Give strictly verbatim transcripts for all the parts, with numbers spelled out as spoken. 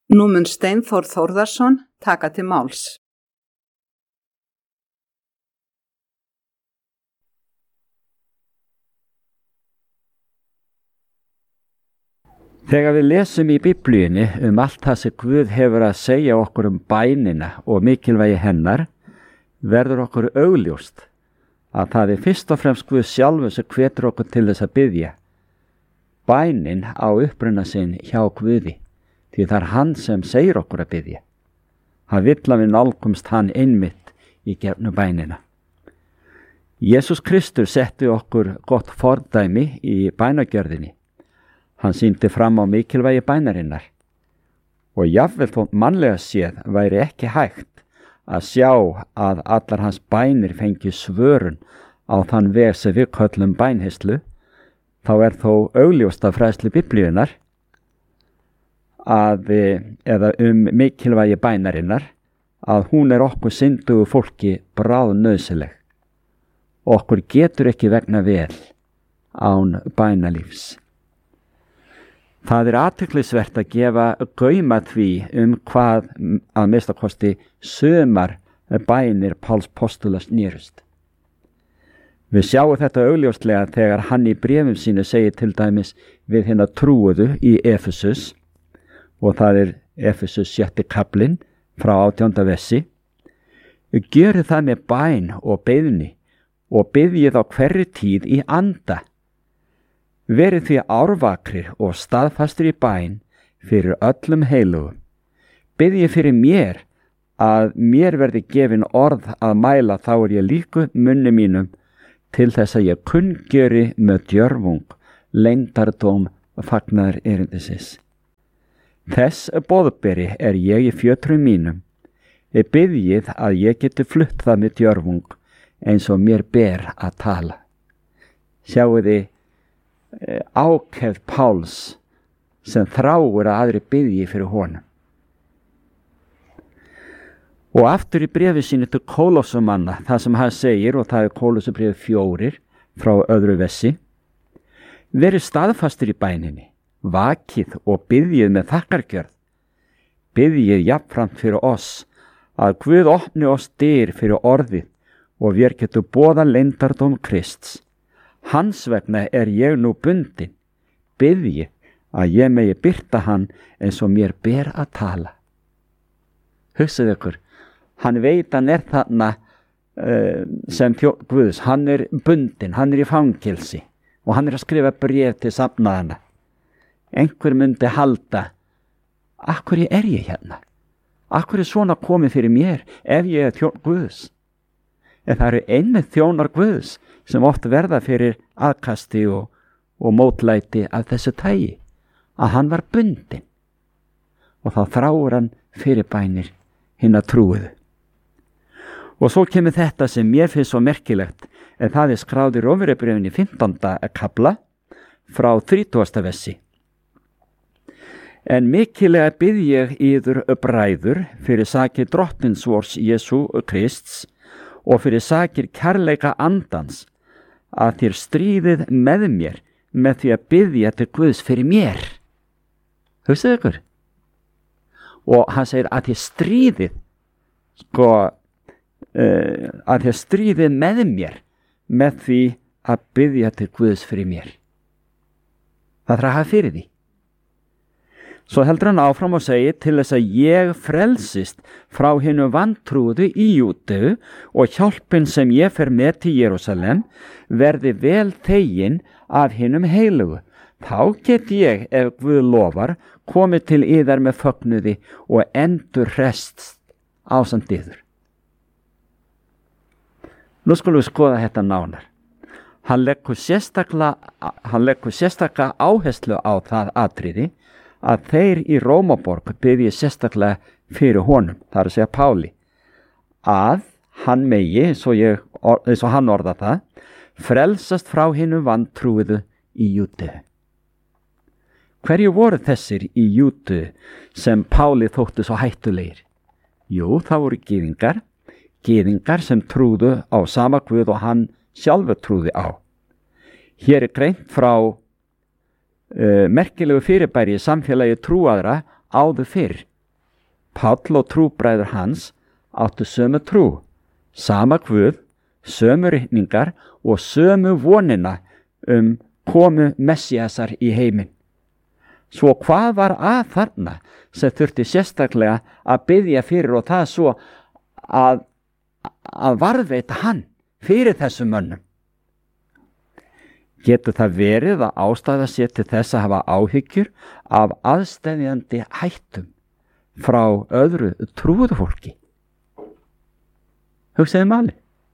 Nú mun Steinþór Þórðarson taka til máls. Þegar við lesum í Biblíunni um allt það sem Guð hefur að segja okkur um bænina og mikilvægi hennar, verður okkur augljóst að það er fyrst og fremst Guð sjálfur sem hvetur okkur til þess að biðja. Bænin á uppruna sinn hjá Guði, því það er hann sem segir okkur að biðja. Hann vill að við nálgumst hann einmitt í gegnum bænina. Jesús Kristur setti okkur gott fordæmi í bænagjörðinni. Hann sýndi fram á mikilvægi bænarinnar og jafnvel þótt mannlega séð væri ekki hægt að sjá að allar hans bænir fengi svörun á þann veg sem við köllum bænheyslu, þá er þó augljóst af fræðslu Biblíunnar að, eða um mikilvægi bænarinnar, að hún er okkur syndugu fólki bráðnauðsynleg. Okkur getur ekki vegna vel án bænalífs. Það er athyglisvert að gefa gauma því um hvað að minnstakosti sumar bænir Páls postula snerust. Við sjáum þetta augljóslega þegar hann í bréfum sínu segir til dæmis við hina trúuðu í Efesus, og það er Efesus sjötti kaflinn frá átjánda versi. Gjörið það með bæn og beiðni og biðjið á hverri tíð í anda. Verið því árvakrir og staðfastir í bæn fyrir öllum heilugum. Biðjið fyrir mér að mér verði gefin orð að mæla, þá er ég líku munni mínum til þess að ég kunngjöri með djörfung leyndardóm fagnaðar erindisins. Þess boðberi er ég í fjötrum mínum, ég biðjið að ég geti flutt það með djörfung eins og mér ber að tala. Sjáu þið ákefð Páls sem þráir að aðri biðji fyrir honum. Og aftur í bréfi sínu til Kólossumanna, það sem hann segir, og það er Kólossubréfi fjórir frá öðru vessi: verið staðfastir í bæninni, vakið og biðjið með þakkargjörð. Biðjið jafnframt fyrir oss að Guð opni oss dyr fyrir orðið og við getum boða leyndardóm Krists. Hans vegna er ég nú bundin, biðji að ég megi birta hann eins og mér ber að tala. Hugsið ykkur, hann veit hann er þarna uh, sem þjónn Guðs, hann er bundin, hann er í fangelsi og hann er að skrifa bréf til safnaðana. Einhver myndi halda, af hverju er ég hérna? Af hverju er svona komið fyrir mér ef ég er þjónn Guðs? En það eru einmitt þjónar Guðs sem oft verða fyrir aðkasti og, og mótlæti af þessu tagi, að hann var bundin. Og þá þráir hann fyrirbænir hinna trúuðu. Og svo kemur þetta sem mér finnst svo merkilegt, en það er skráð í Rómverjabréfinu fimmtánda kafla frá þrítugasta versi. En mikillega bið ég yður bræður fyrir sakir drottins vors Jesú Krists og fyrir sakir kærleika andans, að þér stríðið með mér með því að biðja til Guðs fyrir mér. Hugsið ykkur? Og hann segir að þér stríðið, sko, uh, að þér stríðið með mér með því að biðja til Guðs fyrir mér. Það þarf að hafa fyrir því. Svo heldur hann áfram og segir til þess að ég frelsist frá hinu vantrúðu í Júdeu og hjálpin sem ég fer með til Jerúsalem verði vel þegin af hinum heilugu. Þá get ég, ef Guð lofar, komið til yðar með fögnuði og endur hrest ásamt yður. Nú skulum við skoða þetta nánar. Hann leggur sérstaklega, hann leggur sérstaklega áherslu á það atriði að þeir í Rómaborg biðji sérstaklega fyrir honum, það er að segja Páli, að hann megi, eins og, ég, eins og hann orða það, frelsast frá hinu vantrúiðu í Júdeu. Hverju voru þessir í Júdeu sem Páli þóttu svo hættulegir? Jú, það voru gyðingar, gyðingar sem trúðu á sama Guð og hann sjálfur trúði á. Hér er greint frá Uh, merkilegu fyrirbæri í samfélagi trúaðra áður fyrr Páll og trúbræður hans áttu sömu trú, sama Guð, sömu ritningar og sömu vonina um komu Messiasar í heiminn. Svo hvað var að þarna sem þurfti sérstaklega að biðja fyrir og það svo að, að varðveita hann fyrir þessum mönnum? Getur það verið að ástæða sér til þess að hafa áhyggjur af aðsteðjandi hættum frá öðru trúðu fólki? Hugsaðu máli.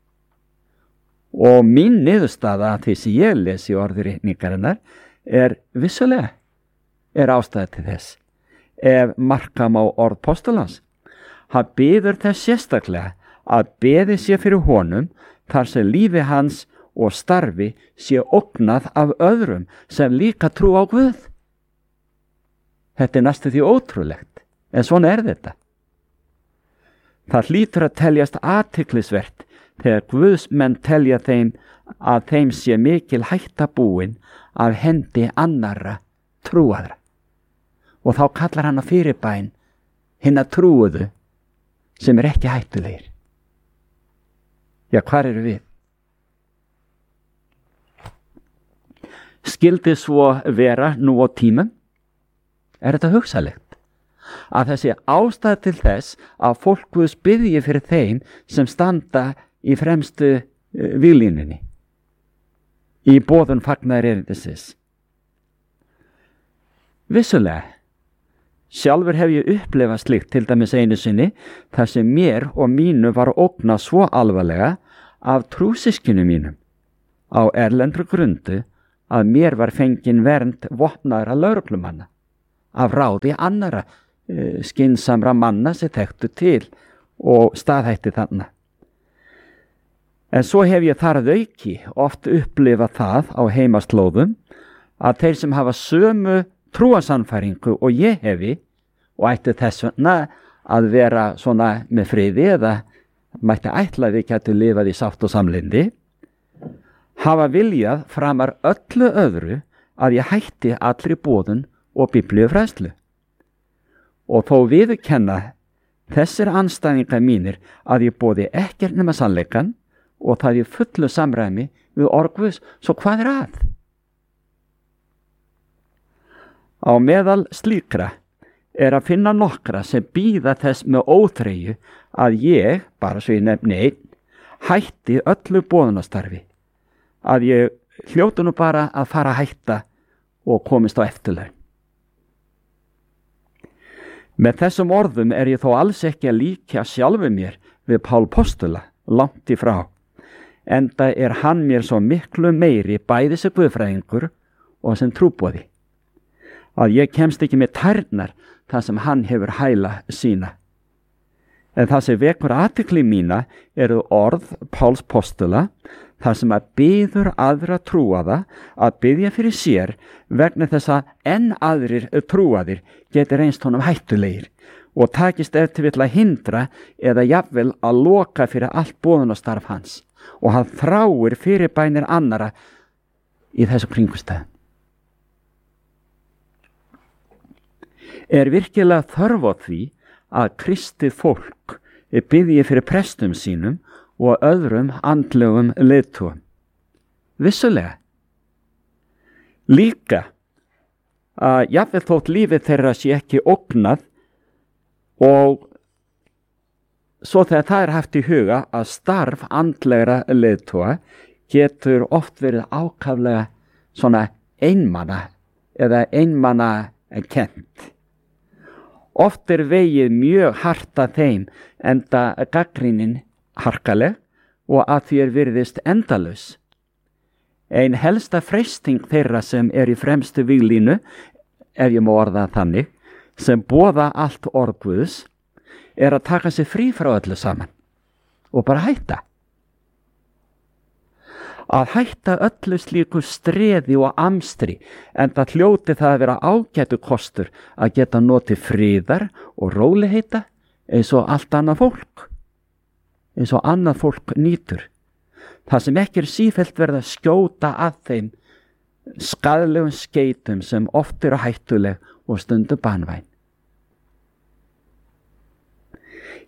Og mín niðurstaða af því sem ég lesi orði ritningarinnar er vissulega er ástæða til þess. Ef marka má orð postulans, hann biður þess sérstaklega að beði sér fyrir honum þar sem lífi hans og starfi sé ógnað af öðrum sem líka trú á Guð. Þetta er næstu því ótrúlegt, en svona er þetta. Það hlýtur að teljast athyglisvert þegar Guðsmenn telja þeim að þeim sé mikil hætta búin af hendi annarra trúaðra. Og þá kallar hann á fyrirbæn hinna trúuðu sem er ekki hættulegir. Já, hvar eru við? Skyldi svo vera nú á tímum? Er þetta hugsalegt? Að þessi ástæða til þess að fólk Guðs biðji fyrir þeim sem standa í fremstu uh, víglínunni í boðun fagnaðar erindisins. Vissulega, sjálfur hef ég upplifað slíkt til dæmis einu sinni þar sem mér og mínu var ógnað svo alvarlega af trúsystkinu mínum á erlendri grundu að mér var fengin vernd vopnaðra lögreglumanna af ráði annara uh, skynsamra manna sem þekktu til og staðhætti þarna. En svo hef ég þar að auki oft upplifað það á heimaslóðum að þeir sem hafa sömu trúarsannfæringu og ég hefi og ætti þess vegna að vera svona með friði eða mætti ætla að við gætu lifað í sátt og samlyndi, hafa viljað framar öllu öðru að ég hætti allri boðun og biblíufræðslu. Og þó viðurkenna þessir andstæðingar mínir að ég boði ekkert nema sannleikann og það er fullu samræmi við orð Guðs, svo hvað er að? Á meðal slíkra er að finna nokkra sem bíða þess með óþreyju að ég, bara svo ég nefni einn, hætti öllu boðunastarfi, að ég hljótu nú bara að fara að hætta og komist á eftirlaun. Með þessum orðum er ég þó alls ekki að líkja sjálfu mér við Pál postula, langt í frá, enda er hann mér svo miklu meiri bæði sem guðfræðingur og sem trúboði, að ég kemst ekki með tærnar þar sem hann hefur hæla sína. En það sem vekur athygli mína eru orð Páls postula, þar sem að biður aðra trúaða að biðja fyrir sér vegna þess að enn aðrir trúaðir getur reynst honum hættulegir og takist ef til vill að hindra eða jafnvel að loka fyrir allt boðunastarf hans, og hann þráir fyrirbænir annara í þessu kringumstæðum. Er virkilega þörf á því að kristið fólk biðji fyrir prestum sínum og öðrum andlegum leiðtogum? Vissulega. Líka að jafnvel þótt lífið þeirra sé ekki ógnað, og svo þegar það er haft í huga að starf andlegra leiðtoga getur oft verið ákaflega svona einmana eða einmana kennt. Oft er vegið mjög hart að þeim enda gagnrýnin harkaleg og að því er virðist endalaus. Ein helsta freisting þeirra sem er í fremstu víglínu, ef ég má orða þannig, sem boða allt orð Guðs, er að taka sig frí frá öllu saman og bara hætta. Að hætta öllu slíku streði og amstri, en það hljóti það að vera ágætu kostur að geta notið friðar og róleheita eins og allt annað fólk, eins og annað fólk nýtur. Það sem ekki er sífellt verið að skjóta að þeim skaðlegum skeytum sem oft eru hættuleg og stundum banvæn.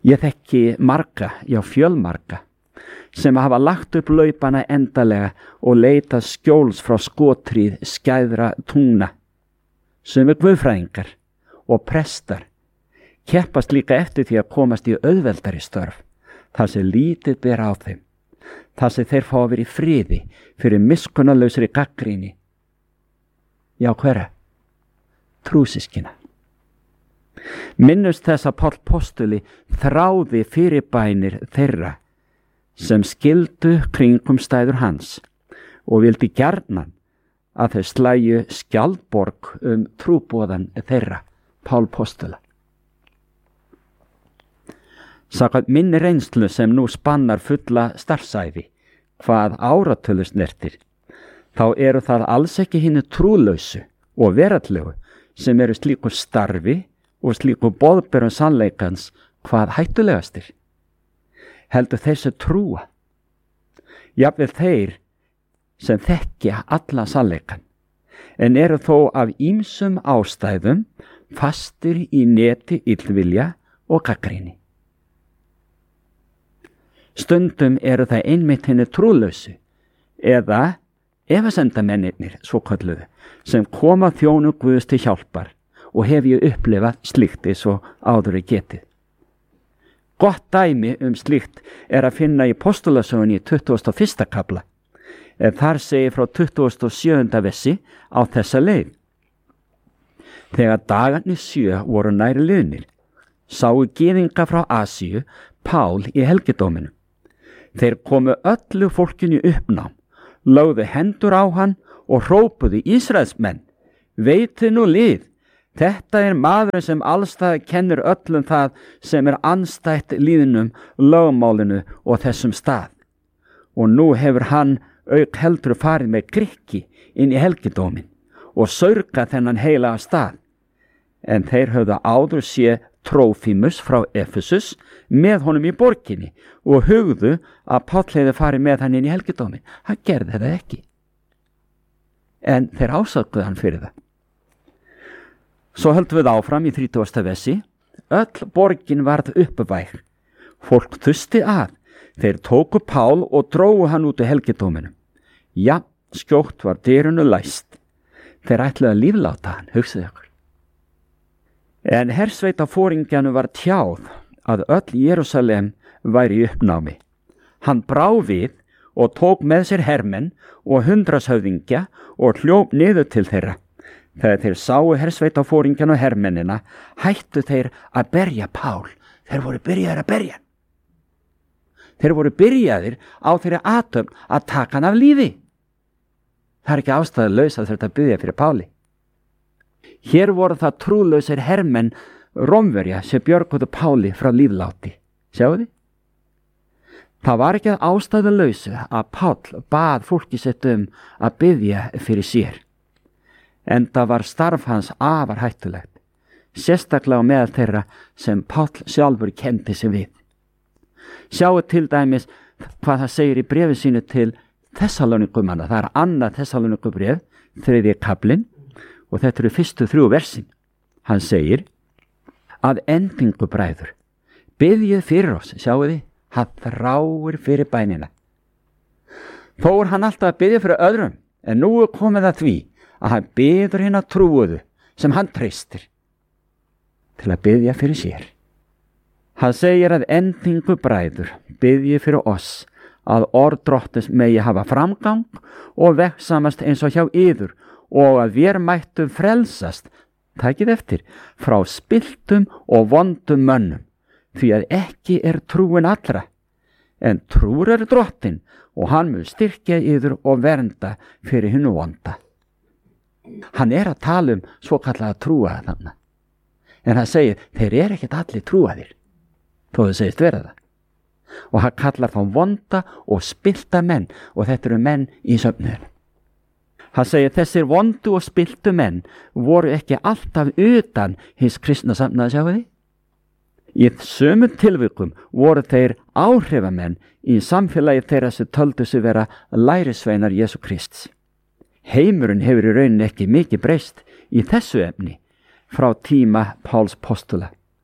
Ég þekki marga, já fjölmarga, sem hafa lagt upp laupana endalega og leitað skjóls frá skotríð skæðra tungna, sem er guðfræðingar og prestar, keppast líka eftir því að komast í auðveldari störf, þar sem lítið ber á þeim, þar sem þeir fá að vera í friði fyrir miskunnarlausri gagnrýni. Já, hverra? Trúsískina. Minnust þess að Páll postuli þráði fyrirbænir þeirra sem skildu kringumstæður hans og vildi gjarnan að þeir slæju skjaldborg um trúboðan þeirra, Pál postula. Samkvæmt minni reynslu sem nú spannar fulla starfsævi, hvað áratölu snertir, þá eru það alls ekki hinu trúlausu og veraldlegu sem eru slíku starfi og slíku boðberum sannleikans hvað hættulegastir. Heldur þessu trúa, jafnvel þeir sem þekkja alla sannleikan, en eru þó af ýmsum ástæðum fastir í neti illvilja og gagnrýni. Stundum eru það einmitt hinni trúlausu eða efasemdamennirnir svo kölluðu sem koma þjónu Guðs til hjálpar og hef ég upplifað slíkt eins og áður er getið. Gott dæmi um slíkt er að finna í postulasögunni í tuttugasta og fyrsta kafla, en þar segir frá tuttugasta og sjöunda versi á þessa leið. Þegar dagarnir sjö voru nær liðnir, sáu gyðinga frá Asíu Pál í helgidóminum. Þeir komu öllu fólkinu í uppnám, lögðu hendur á hann og hrópuðu: Ísraelsmenn, veitið nú lið, þetta er maður sem allstað kennir öllum það sem er andstætt líðnum, lögmálinu og þessum stað. Og nú hefur hann auk heldur farið með Grikki inn í helgidómin og saurgað þennan heilaga stað. En þeir höfðu áður sé Trófímus frá Efesus með honum í borginni og hugðu að Páll hefði farið með hann inn í helgidómin. Hann gerði það ekki. En þeir ásökuðu hann fyrir það. Svo höldum við áfram í þrítugasta versi. Öll borgin varð uppvæg. Fólk þusti að. Þeir tóku Pál og drógu hann út í helgidóminum. Já, skjótt var dyrunu læst. Þeir ætluðu að lífláta hann, hugsaðu ykkur. En hersveitaforingjanu var tjáð að öll Jerúsalem væri í uppnámi. Hann brá við og tók með sér hermenn og hundrashöfðingja og hljóp niður til þeirra. Þegar þeir sáu hersveitaforingjan og hermennina, hættu þeir að berja Pál. Þeir voru byrjaðir að berja. Þeir voru byrjaðir á þeirri athöfn að taka hann af lífi. Það er ekki ástæðulaust að þetta biðja fyrir Páli. Hér voru það trúlausir hermenn Rómverja sem björguðu Páli frá lífláti. Sjáu þið? Það var ekki að ástæðulausu að Pál bað fólki sitt um að biðja fyrir sér. En það var starf hans afar hættulegt, sérstaklega meðal þeirra sem Pál sjálfur kenndi sig við. Sjáu til dæmis hvað það segir í bréfi sínu til Þessalónikumanna. Það er annað Þessalónikubréf, þriðji kaflinn, og þetta eru fyrstu þrjú versin. Hann segir: að endingu bræður, biðjið fyrir oss. Sjáu þið, hann þráir fyrir bænina. Þó er hann alltaf að biðja fyrir öðrum, en nú er komið að því að hann biður hina trúuðu sem hann treystir til að biðja fyrir sér. Hann segir að endingu bræður, biðjið fyrir oss að orð Drottins megi hafa framgang og veksamast eins og hjá yður, og að vér mættum frelsast, takið eftir, frá spilltum og vondum mönnum, því að ekki er trúin allra, en trúr er Drottinn og hann mun styrkja yður og vernda fyrir hinu vonda. Hann er að tala um svo kallaða trúa þannig, en hann segir, þeir eru ekkert allir trúaðir, þó þau segist vera það. Og hann kallar þá vonda og spillta menn, og þetta eru menn í söfnuðinu. Hann segir, þessir vondu og spilltu menn voru ekki alltaf utan hins kristna samnaði, sjáu þið? Í sömu tilvikum voru þeir áhrifamenn í samfélagi þeirra sem töldu sig vera lærisveinar Jesú Krists. Heimurinn hefur í rauninni ekki mikið breyst í þessu efni frá tíma Páls postula.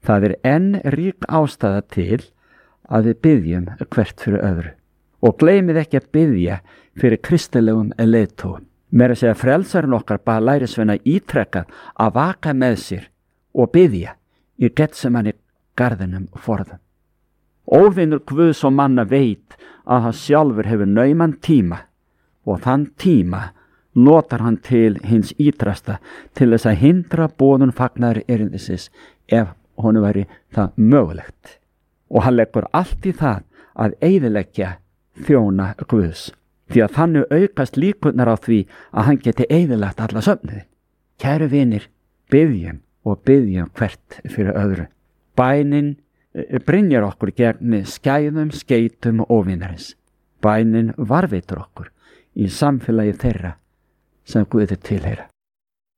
Það er enn rík ástæða til að við biðjum hvert fyrir öðru. Og gleymið ekki að biðja fyrir kristilegum leiðtogum. Meira að segja frelsarinn okkar bað lærisveina ítrekkað að vaka með sér og biðja í Getsemanni garðinum forðum. Óvinur Guðs og manna veit að hann sjálfur hefur nauman tíma og þann tíma notar hann til hins ítrasta til þess að hindra boðun fagnaðar erindisins ef honum væri það mögulegt. Og hann leggur allt í það að eyðileggja þjóna Guðs, því að þannig aukast líkurnar á því að hann geti eyðilagt alla söfniði. Kæru vinir, biðjum og biðjum hvert fyrir öðru. Bænin brynjar okkur gegn skæðum, skeytum og óvinarins. Bænin varveitur okkur í samfélagi þeirra sem Guði tilheyra.